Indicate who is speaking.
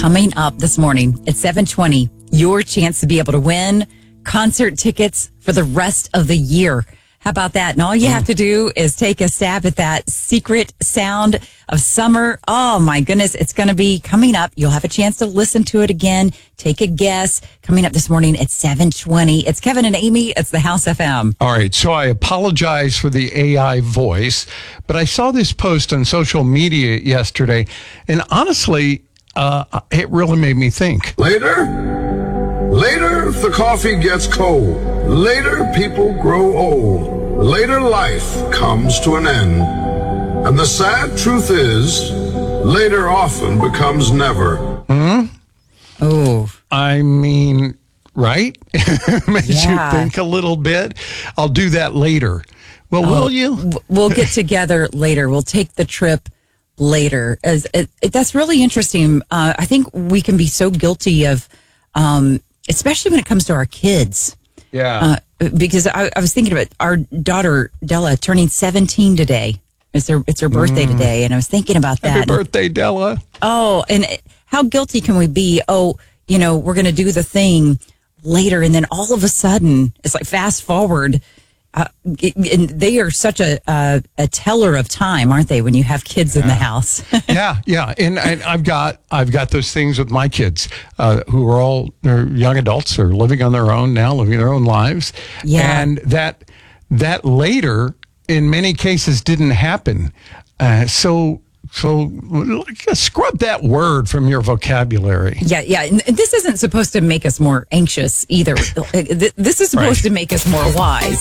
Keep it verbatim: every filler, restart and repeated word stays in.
Speaker 1: Coming up this morning at seven twenty, your chance to be able to win concert tickets for the rest of the year. How about that? And all you have to do is take a stab at that secret sound of summer. Oh, my goodness. It's going to be coming up. You'll have a chance to listen to it again. Take a guess. Coming up this morning at seven twenty. It's Kevin and Amy. It's the House F M.
Speaker 2: All right. So I apologize for the A I voice, but I saw this post on social media yesterday, and honestly, uh, it really made me think.
Speaker 3: Later? Later, the coffee gets cold. Later, people grow old. Later, life comes to an end. And the sad truth is, later often becomes never.
Speaker 2: Hmm?
Speaker 1: Oh.
Speaker 2: I mean, right? Makes
Speaker 1: Yeah.
Speaker 2: you think a little bit. I'll do that later. Well,
Speaker 1: Oh,
Speaker 2: will you?
Speaker 1: w- We'll get together later. We'll take the trip later. As it, it, that's really interesting. Uh, I think we can be so guilty of, um, especially when it comes to our kids.
Speaker 2: Yeah.
Speaker 1: Uh, because I, I was thinking about our daughter Della turning seventeen today. It's her it's her birthday
Speaker 2: Mm.
Speaker 1: today, and I was thinking about that.
Speaker 2: Happy birthday, Della.
Speaker 1: Oh, and it- how guilty can we be? Oh, you know, we're going to do the thing later, and then all of a sudden, it's like fast forward. Uh, it- and they are such a, a a teller of time, aren't they? When you have kids in the house.
Speaker 2: yeah, yeah, and, and I've got I've got those things with my kids uh, who are all they're young adults, are living on their own now, living their own lives.
Speaker 1: Yeah.
Speaker 2: And that that later, in many cases, didn't happen. Uh, so so scrub that word from your vocabulary.
Speaker 1: Yeah, yeah. And this isn't supposed to make us more anxious either. This is supposed
Speaker 2: Right.
Speaker 1: to make us more wise.